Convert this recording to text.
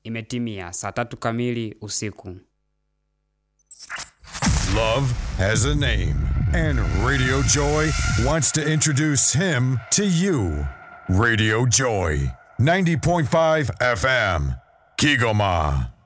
Imetimia saa 3 kamili usiku. Love has a name, and Radio Joy wants to introduce him to you. Radio Joy, 90.5 FM, Kigoma.